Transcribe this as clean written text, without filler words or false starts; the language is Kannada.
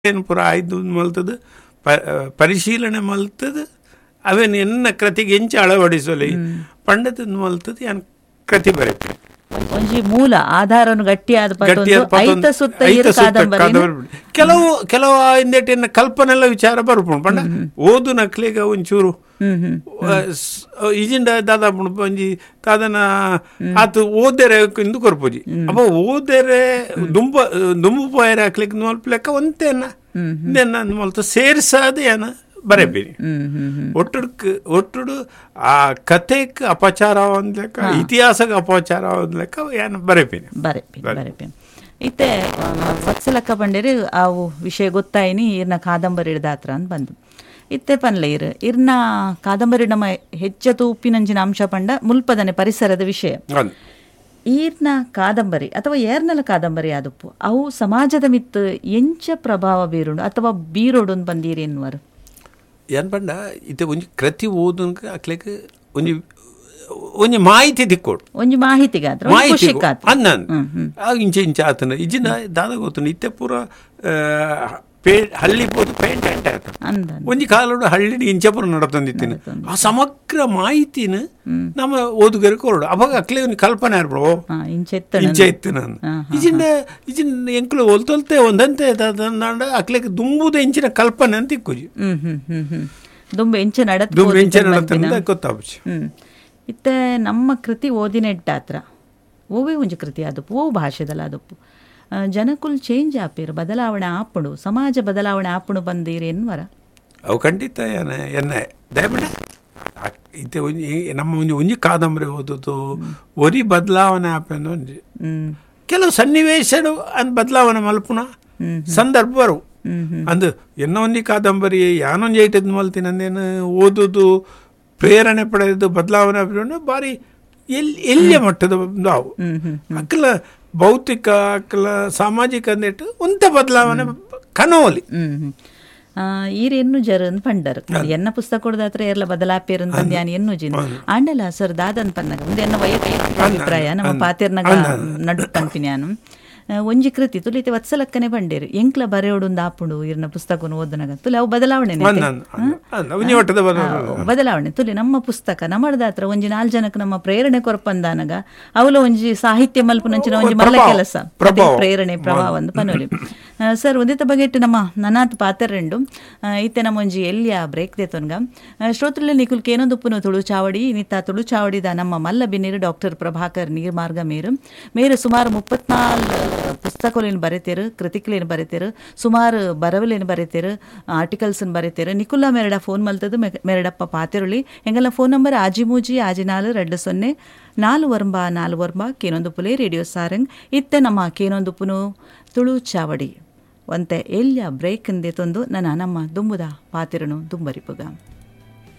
ಏನು ಪುರ ಆಯ್ದು ಮಲ್ತದ್ದು ಪರಿಶೀಲನೆ ಮಲ್ತದ್ದು ಅವೇನು ಎನ್ನ ಕೃತಿಗೆ ಎಂಚ ಅಳವಡಿಸಲಿ ಪಂಡದ ಮಲ್ತದ್ದು ಏನು ಕೃತಿ ಬರೀತಾರೆ ಒಂಜಿ ಮೂಲ ಆಧಾರನು ಗಟ್ಟಿಯಾದ ಕೆಲವು ಇಂದೇಟಿನ ಕಲ್ಪನೆಲ್ಲ ವಿಚಾರ ಬರ್ಪುಂಡು ಪಂಡ ಓದು ನಕ್ಲಿಗ ಒಂಚೂರು ಇಜಿಂಡ ದಾದ ಒಂಜಿ ದಾದನ ಆತು ಓದೇರೆ ಇಂದು ಕೊರ್ಪುಜಿ ಅಪ್ಪ ಓದೇರೆ ದುಂಬು ಪೋಯರೆ ಹಾಕ್ಲಿಕ್ಕೆ ಮಲ್ಪಲೆಕ್ಕ ಒಂತೇನ ಮಲ್ತ ಸೇರ್ಸಾದ ಏನ ಬರೇಬೇರಿ ಒಟ್ಟುಡು ಆ ಕಥೆಗೆ ಅಪಚಾರ ಲೆಕ್ಕ ಇತಿಹಾಸಕ್ಕೆ ಅಪಚಾರ ಲೆಕ್ಕ ಏನು ಬರೇಬೇರಿ ಇತ್ತೆ ಸತ್ಸಲಕ್ಕ ಬಂಡೇರಿ ಅವು ವಿಷಯ ಗೊತ್ತಾಯಿನಿ ಇರ್ನ ಕಾದಂಬರಿ ಹಿಡ್ದಾತ್ರ ಅಂತ ಬಂದು ಇತ್ತೆ ಪನ್ಲೆ ಇರ್ನ ಕಾದಂಬರಿ ನಮ್ಮ ಹೆಚ್ಚತು ಉಪ್ಪಿನಂಚಿನ ಅಂಶ ಪಂಡ ಮುಲ್ಪದನೆ ಪರಿಸರದ ವಿಷಯ ಈರ್ನ ಕಾದಂಬರಿ ಅಥವಾ ಏರ್ನಲ ಕಾದಂಬರಿ ಆದಪ್ಪು ಅವು ಸಮಾಜದ ಮಿತ್ತು ಎಂಚ ಪ್ರಭಾವ ಬೀರುಂಡು ಅಥವಾ ಬೀರೋಡು ಬಂದೀರಿ ಎನ್ನುವರು ಏನು ಪಂಡ ಇದು ಒಂಜಿ ಕೃತಿ ಓದನ್ಕ ಅಕ್ಲೆಕ್ ಒಂಜಿ ಮಾಹಿತಿ ದಿಕ್ಕೋಡು ಒಂಜಿ ಮಾಹಿತಿಗಾತ್ರ ಇಂಚ ಇಂಚ ಆತನ ಇಜಿನ ದಾದ ಗೊತ್ತು ಇತ್ತೆ ಪೂರ ಹಳ್ಳಿ ಪೋದು ಪೇಂಟ್ ಒಂಜಿ ಕಾಲೋಡು ಹಳ್ಳಿ ಇಂಚ ಪೂರ ನಡತಂದಿತ್ತೀನಿ ಆ ಸಮಗ್ರ ಮಾಹಿತಿನ ನಮ್ಮ ಓದುಗರಿಗೆ ಕೊರಡು ಅವಾಗ ಅಕ್ಲೆ ಒಂದು ಕಲ್ಪನೆ ಆರ್ಬಿಡು ಇಂಚ ಇತ್ತು ನಾನು ಇಜಿನ ಎಂಕ್ಲು ಒಲ್ತೊಲ್ತೆ ಒಂದಂತೆ ಅಕ್ಲೆಕ್ ದುಂಬುದ ಇಂಚಿನ ಕಲ್ಪನೆ ಅಂತ ಇಕ್ಕುಜಿ ದುಂಬು ಇಂಚ ನಡತ ಗೊತ್ತಾಗ್ಸಿ ಇತ್ತೆ ನಮ್ಮ ಕೃತಿ ಓದಿನೆಟ್ಟಾತ್ರ ಓವೇ ಒಂಜಿ ಕೃತಿ ಆದಪ್ಪು ಓ ಭಾಷೆದಲ್ಲ ಆದಪ್ಪು ಜನಕುಲ್ ಚೇಂಜ್ ಆಪಿರು ಬದಲಾವಣೆ ಆಪುಡು ಸಮಾಜ ಬದಲಾವಣೆ ಆಪುಡು ಬಂದೀರಿ ಎನ್ವರ ಅವು ಖಂಡಿತ ಎನ್ನ ದಯಮಾಡಿ ಇತ್ತೆ ನಮ್ಮ ಒಂಜಿ ಕಾದಂಬರಿ ಓದೋದು ಒರಿ ಬದಲಾವಣೆ ಆಪೇನು ಒಂಜಿ ಕೆಲವು ಸನ್ನಿವೇಶಗಳು ಅಂದ್ ಬದಲಾವಣೆ ಮಲ್ಪುನ ಸಂದರ್ಭ ಬರು ಅಂದು ಎನ್ನ ಒಂಜಿ ಕಾದಂಬರಿ ಯಾನೊಂಜಿ ಐಟದ್ ಮಲ್ತೀನಿ ಅಂದೇನು ಓದೋದು ಪ್ರೇರಣೆ ಪಡೆದು ಬದಲಾವಣೆ ಭಾರಿ ಎಲ್ಲಿಯ ಮಟ್ಟದ ನಾವು ಅಕ್ಕಲ ಭೌತಿಕ ಅಕ್ಕಲ ಸಾಮಾಜಿಕ ಅಂದೇಟು ಒಂತ ಬದಲಾವಣೆ ಕನೋಲಿ ಈರೆನ್ನು ಜರನ್ ಪಂಡರ್ ಎನ್ನ ಪುಸ್ತಕ ಕೊಡದಾತ್ರ ಎಲ್ಲ ಬದಲಾಪೇರು ಅಂತಂದು ಯಾನು ಎನ್ನು ಜಿನ್ ಆಂಡಲ ಸರ್ ದಾದನ್ ಪನ್ನಗ ಒಂದು ಎನ್ನ ವೈಯಕ್ತಿಕ ಅಭಿಪ್ರಾಯ ನಮ್ಮ ಪಾತೆರ್ನಗ ನಡು ಪಂಪಿನ ನಾನು ಒಂಜಿ ಕೃತಿ ತುಲಿತೆ ವತ್ಸಲಕ್ಕನೆ ಬಂಡೇರು ಎಂಕ್ಲ ಬರೆಯೋಡೊಂದು ಆಪುಂಡು ಇರ್ನ ಪುಸ್ತಕವನ್ನು ಓದನಾಗ ತುಲಿ ಅವು ಬದಲಾವಣೆ ತುಲಿ ನಮ್ಮ ಪುಸ್ತಕ ನಮ್ಮದಾತ್ರ ಒಂಜಿ 4 ಜನಕ್ಕೆ ನಮ್ಮ ಪ್ರೇರಣೆ ಕೊರಪಂದಾನಗ ಅವಲ ಒಂಜಿ ಸಾಹಿತ್ಯ ಮಲ್ಪುನಂಚಿನ ಒಂಜಿ ಮಲ್ಲ ಕೆಲಸ ಪ್ರೇರಣೆ ಪ್ರಭಾವ ಒಂದು ಪನೋಲಿ ಸರ್ ಒಂದಿತ ಬಗೆಟ್ ನಮ್ಮ ನನಾತ್ ಪಾತೆರೆಂಡು ಇತ್ತೆ ನಮ್ಮ ಒಂಜಿ ಎಲ್ಲಿಯ ಬ್ರೇಕ್ ದೇತೊನ್ಗ ಶ್ರೋತೃಲೆ ನಿಕುಲ್ ಕೇನೊಂದುಪ್ಪುನು ತುಳು ಚಾವಡಿ ನಿತ್ತ ತುಳು ಚಾವಡಿದ ನಮ್ಮ ಮಲ್ಲ ಬಿನ್ನೀರು ಡಾಕ್ಟರ್ ಪ್ರಭಾಕರ್ ನೀರ್ ಮಾರ್ಗ ಮೇರು ಸುಮಾರು 34 ಪುಸ್ತಕಲೇನು ಬರೀತೇರು ಕೃತಿಕಲೇನು ಬರೀತೇರು ಸುಮಾರು ಬರವಲೇನು ಬರೀತೇರು ಆರ್ಟಿಕಲ್ಸನ್ನು ಬರೀತೇರು ನಿಕುಲ್ಲ ಮೇರಡ phone ಮಲ್ತದ್ದು ಮೇರಡಪ್ಪ ಪಾತೆರುಳಿ ಎಂಗಲ್ಲ phone number ಆಜಿಮೂಜಿ ಆಜಿನಾಲು 20 4 ಕೇನೊಂದುಪ್ಪುಲೆ radio Sarang ಇತ್ತೆ ನಮ್ಮ ಕೇನೊಂದುಪ್ಪುನು ತುಳು ಚಾವಡಿ ಒಂತೆ ಎಲ್ಯ ಬ್ರೇಕ್ ಅಂದೆ ತಂದು ನನ್ನ ನಮ್ಮ ದುಂಬುದ ಪಾತಿರನು ದುಂಬರಿಪುಗ